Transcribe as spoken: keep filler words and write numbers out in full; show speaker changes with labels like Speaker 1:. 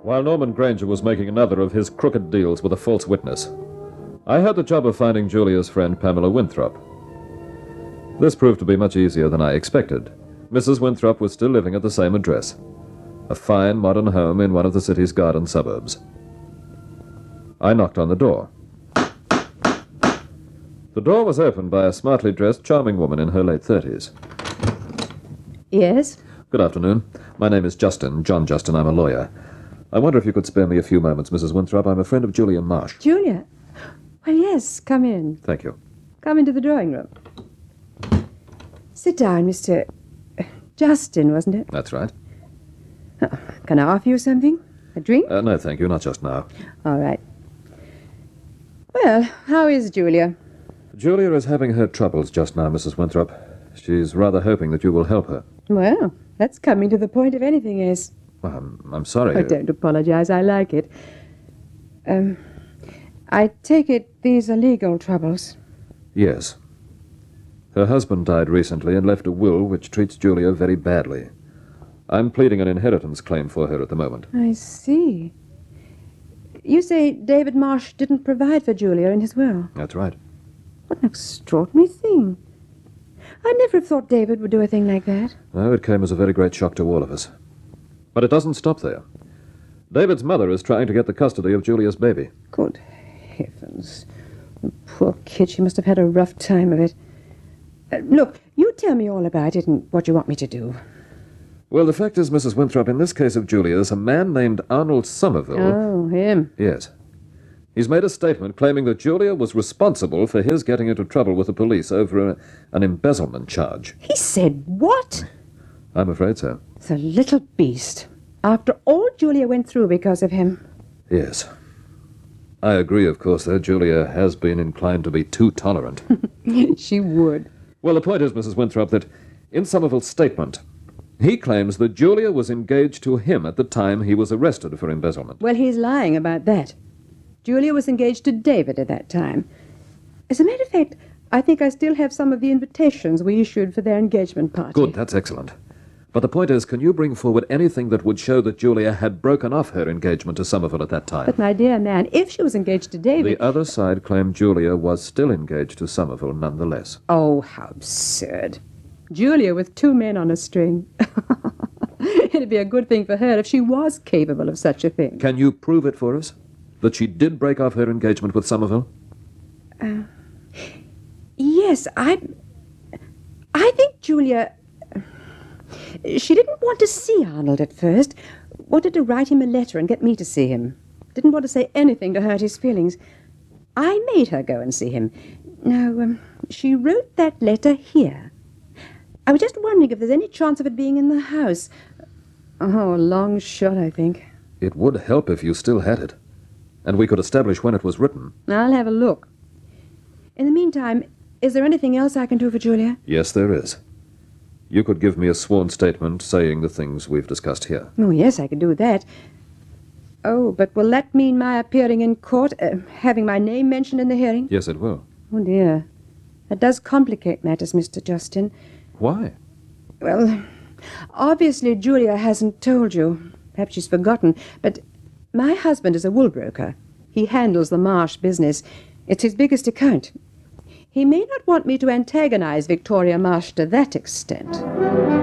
Speaker 1: while Norman Granger was making another of his crooked deals with a false witness. I had the job of finding Julia's friend Pamela Winthrop. This proved to be much easier than I expected. Missus Winthrop was still living at the same address, a fine modern home in one of the city's garden suburbs. I knocked on the door. The door was opened by a smartly dressed, charming woman in her late thirties.
Speaker 2: Yes?
Speaker 1: Good afternoon. My name is Justin, John Justin. I'm a lawyer. I wonder if you could spare me a few moments, Missus Winthrop. I'm a friend of Julia Marsh.
Speaker 2: Julia? Well, yes, come in.
Speaker 1: Thank you.
Speaker 2: Come into the drawing room. Sit down, Mister Justin, wasn't it?
Speaker 1: That's right.
Speaker 2: Oh, can I offer you something? A drink?
Speaker 1: Uh, no, thank you. Not just now.
Speaker 2: All right. Well, how is Julia?
Speaker 1: Julia is having her troubles just now, Missus Winthrop. She's rather hoping that you will help her.
Speaker 2: Well, that's coming to the point of anything is.
Speaker 1: Well, I'm, I'm sorry.
Speaker 2: Oh, don't apologize. I like it. Um, I take it these are legal troubles.
Speaker 1: Yes. Her husband died recently and left a will which treats Julia very badly. I'm pleading an inheritance claim for her at the moment.
Speaker 2: I see. You say David Marsh didn't provide for Julia in his will?
Speaker 1: That's right.
Speaker 2: What an extraordinary thing. I'd never have thought David would do a thing like that.
Speaker 1: Oh, it came as a very great shock to all of us. But it doesn't stop there. David's mother is trying to get the custody of Julia's baby.
Speaker 2: Good heavens. The poor kid, she must have had a rough time of it. Uh, look, you tell me all about it and what you want me to do.
Speaker 1: Well, the fact is, Missus Winthrop, in this case of Julia's, a man named Arnold Somerville...
Speaker 2: Oh, him.
Speaker 1: Yes. He's made a statement claiming that Julia was responsible for his getting into trouble with the police over a, an embezzlement charge.
Speaker 2: He said what?
Speaker 1: I'm afraid so.
Speaker 2: The little beast. After all Julia went through because of him.
Speaker 1: Yes. I agree, of course, though. Julia has been inclined to be too tolerant.
Speaker 2: She would.
Speaker 1: Well, the point is, Missus Winthrop, that in Somerville's statement, he claims that Julia was engaged to him at the time he was arrested for embezzlement.
Speaker 2: Well, he's lying about that. Julia was engaged to David at that time. As a matter of fact, I think I still have some of the invitations we issued for their engagement party.
Speaker 1: Good, that's excellent. But the point is, can you bring forward anything that would show that Julia had broken off her engagement to Somerville at that time?
Speaker 2: But, my dear man, if she was engaged to David...
Speaker 1: The other side claimed Julia was still engaged to Somerville nonetheless.
Speaker 2: Oh, how absurd. Julia with two men on a string. It'd be a good thing for her if she was capable of such a thing.
Speaker 1: Can you prove it for us? That she did break off her engagement with Somerville?
Speaker 2: Uh, yes, I... I think Julia... She didn't want to see Arnold at first. Wanted to write him a letter and get me to see him. Didn't want to say anything to hurt his feelings. I made her go and see him. Now, um, she wrote that letter here. I was just wondering if there's any chance of it being in the house. Oh, a long shot, I think.
Speaker 1: It would help if you still had it. And we could establish when it was written.
Speaker 2: I'll have a look. In the meantime, is there anything else I can do for Julia?
Speaker 1: Yes, there is. You could give me a sworn statement saying the things we've discussed here.
Speaker 2: Oh, yes, I could do that. Oh, but will that mean my appearing in court, uh, having my name mentioned in the hearing?
Speaker 1: Yes, it will.
Speaker 2: Oh, dear. That does complicate matters, Mister Justin.
Speaker 1: Why?
Speaker 2: Well, obviously Julia hasn't told you. Perhaps she's forgotten. But my husband is a wool broker. He handles the Marsh business. It's his biggest account. He may not want me to antagonize Victoria Marsh to that extent.